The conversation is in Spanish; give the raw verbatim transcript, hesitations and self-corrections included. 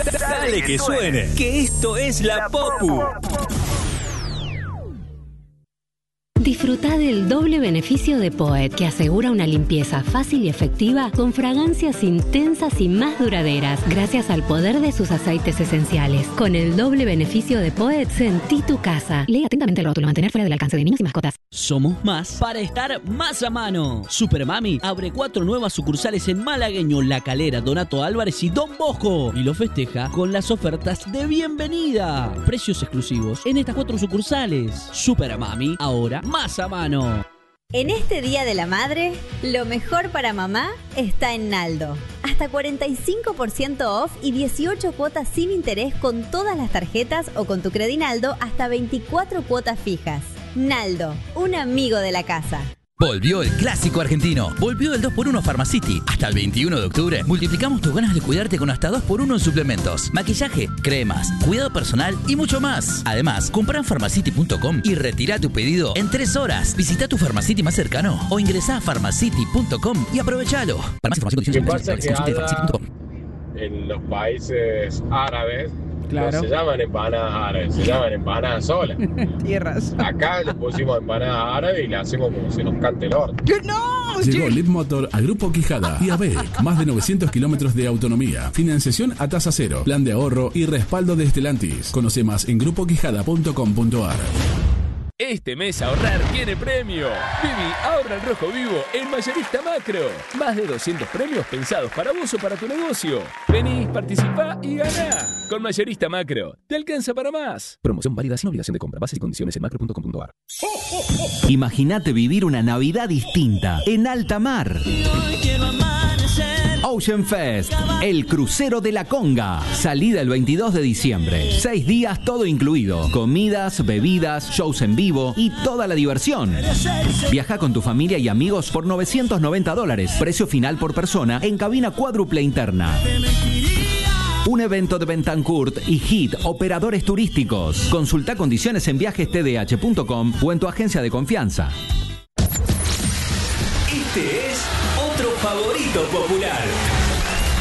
Dale que suene, que esto es la Popu. Disfruta del doble beneficio de Poet, que asegura una limpieza fácil y efectiva con fragancias intensas y más duraderas, gracias al poder de sus aceites esenciales. Con el doble beneficio de Poet, sentí tu casa. Lee atentamente el rótulo, mantener fuera del alcance de niños y mascotas. Somos más para estar más a mano. Supermami abre cuatro nuevas sucursales en Malagueño, La Calera, Donato Álvarez y Don Bosco. Y lo festeja con las ofertas de bienvenida. Precios exclusivos en estas cuatro sucursales. Supermami, ahora más a mano. En este Día de la Madre, lo mejor para mamá está en Naldo. Hasta cuarenta y cinco por ciento off y dieciocho cuotas sin interés con todas las tarjetas o con tu Credinaldo hasta veinticuatro cuotas fijas. Naldo, un amigo de la casa. Volvió el clásico argentino. Volvió el dos por uno Pharmacity. Hasta el veintiuno de octubre multiplicamos tus ganas de cuidarte con hasta dos por uno en suplementos, maquillaje, cremas, cuidado personal y mucho más. Además, compra en pharmacity punto com y retira tu pedido en tres horas. Visita tu Pharmacity más cercano o ingresá a pharmacity punto com y aprovechalo. Para más información, ¿Qué pasa que ahora en los países árabes Claro. no se llaman empanadas árabes, se llaman empanadas solas? Tierras. Acá le pusimos empanadas árabes y le hacemos como si nos cante el orto. ¡No! Llegó Lead Motor a Grupo Quijada y a B E C. Más de novecientos kilómetros de autonomía, financiación a tasa cero, plan de ahorro y respaldo de Stellantis. Conoce más en grupo quijada punto com punto a r. Este mes ahorrar tiene premio. Vivi ahorra en rojo vivo en Mayorista Macro. Más de doscientos premios pensados para vos o para tu negocio. Vení, participá y ganá. Con Mayorista Macro, te alcanza para más. Promoción válida sin obligación de compra. Bases y condiciones en macro punto com punto a r. Imagínate vivir una Navidad distinta en alta mar. Ocean Fest, el crucero de la Conga. Salida el veintidós de diciembre. Seis días todo incluido. Comidas, bebidas, shows en vivo y toda la diversión. Viaja con tu familia y amigos por novecientos noventa dólares. Precio final por persona en cabina cuádruple interna. Un evento de Bentancourt y Hit, operadores turísticos. Consulta condiciones en viajes t d h punto com o en tu agencia de confianza. Este es otro favorito popular.